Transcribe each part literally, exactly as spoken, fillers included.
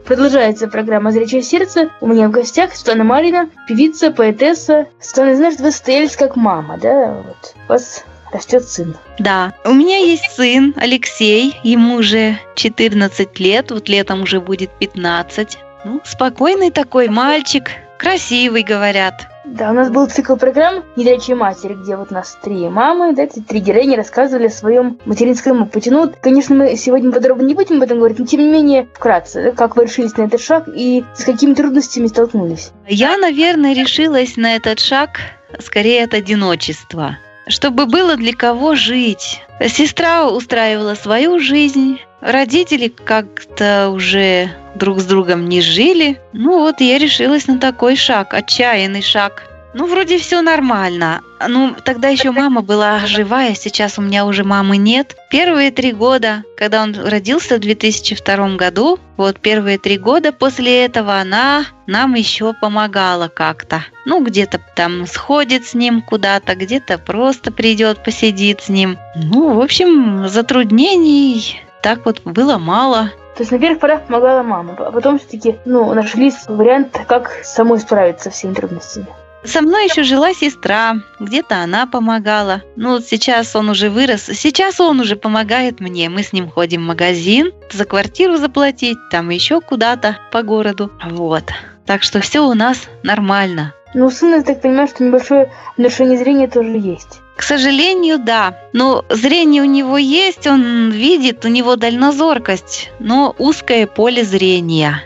Продолжается программа «Зрячее сердце». У меня в гостях Светлана Марьина, певица, поэтесса. Светлана, знаешь, вы состоялись как мама, да? Вот. У вас растет сын. Да, у меня есть сын Алексей, ему уже четырнадцать лет, вот летом уже будет пятнадцать. Ну, спокойный такой мальчик, красивый, говорят. Да, у нас был цикл программ «Незрячие матери», где вот у нас три мамы, да, эти три героини рассказывали о своем материнском опыте. Ну, вот, конечно, мы сегодня подробно не будем об этом говорить, но тем не менее, вкратце, да, как вы решились на этот шаг и с какими трудностями столкнулись? Я, наверное, решилась на этот шаг скорее от одиночества, чтобы было для кого жить. Сестра устраивала свою жизнь, родители как-то уже друг с другом не жили. Ну вот я решилась на такой шаг, отчаянный шаг. Ну, вроде все нормально. Ну, тогда еще мама была живая, сейчас у меня уже мамы нет. Первые три года, когда он родился в две тысячи втором году, вот первые три года после этого она нам еще помогала как-то. Ну, где-то там сходит с ним куда-то, где-то просто придет, посидит с ним. Ну, в общем, затруднений так вот было мало. То есть на первых порах помогала мама, а потом все-таки, ну, нашли вариант, как самой справиться со всеми трудностями. Со мной еще жила сестра, где-то она помогала. Ну, вот сейчас он уже вырос, сейчас он уже помогает мне. Мы с ним ходим в магазин, за квартиру заплатить, там еще куда-то по городу. Вот. Так что все у нас нормально. Ну, у сына, я так понимаю, что небольшое нарушение зрения тоже есть. К сожалению, да. Но зрение у него есть, он видит, у него дальнозоркость, но узкое поле зрения.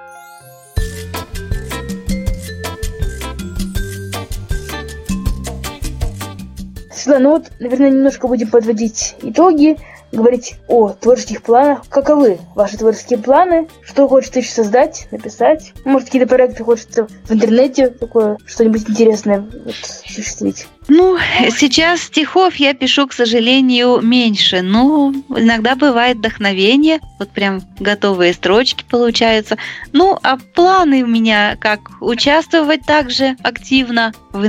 Светлана, ну вот, наверное, немножко будем подводить итоги, говорить о творческих планах. Каковы ваши творческие планы? Что хочется еще создать, написать? Может, какие-то проекты хочется в интернете такое, что-нибудь интересное вот, осуществить? Ну, сейчас стихов я пишу, к сожалению, меньше, но иногда бывает вдохновение, вот прям готовые строчки получаются. Ну, а планы у меня как участвовать также активно в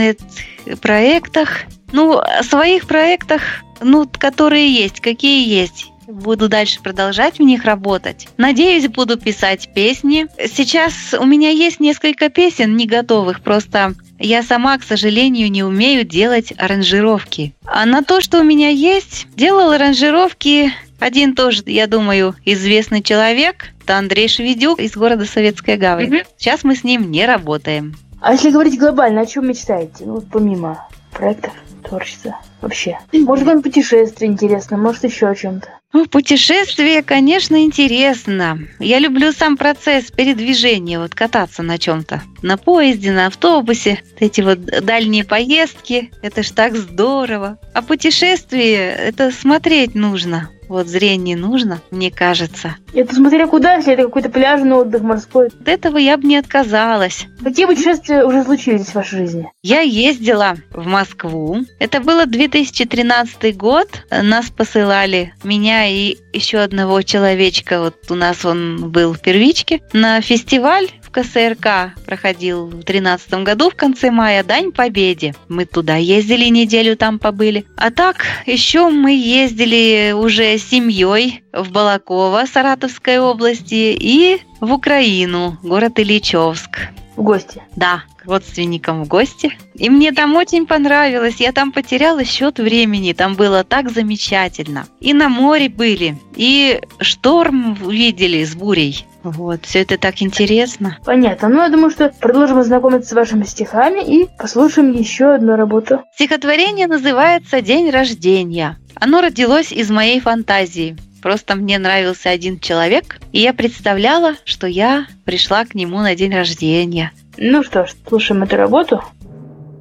интернет-проектах. Ну, о своих проектах, ну, которые есть, какие есть. Буду дальше продолжать в них работать. Надеюсь, буду писать песни. Сейчас у меня есть несколько песен не готовых, просто я сама, к сожалению, не умею делать аранжировки. А на то, что у меня есть, делал аранжировки один тоже, я думаю, известный человек. Это Андрей Шведюк из города Советская Гавань. Mm-hmm. Сейчас мы с ним не работаем. А если говорить глобально, о чем мечтаете? Ну, вот помимо проектов, творчества вообще. Может, вам путешествие интересно, может, еще о чем-то. Ну, путешествие, конечно, интересно. Я люблю сам процесс передвижения, вот кататься на чем-то. На поезде, на автобусе. Эти вот дальние поездки, это ж так здорово. А путешествие, это смотреть нужно. Вот зрение нужно, мне кажется. Это смотря куда, если это какой-то пляжный отдых морской. От этого я бы не отказалась. Какие путешествия уже случились в вашей жизни? Я ездила в Москву. Это было две тысячи тринадцатый год. Нас посылали, меня и еще одного человечка, вот у нас он был в первичке, на фестиваль в ка эс эр ка проходил в тринадцатом году в конце мая, Дань Победе. Мы туда ездили, неделю там побыли. А так еще мы ездили уже с семьей в Балаково, Саратовской области, и в Украину, город Ильичевск. В гости? Да, к родственникам в гости. И мне там очень понравилось. Я там потеряла счет времени. Там было так замечательно. И на море были, и шторм видели с бурей. Вот, все это так интересно. Понятно. Ну, я думаю, что продолжим знакомиться с вашими стихами и послушаем еще одну работу. Стихотворение называется «День рождения». Оно родилось из моей фантазии. Просто мне нравился один человек, и я представляла, что я пришла к нему на день рождения. Ну что ж, слушаем эту работу.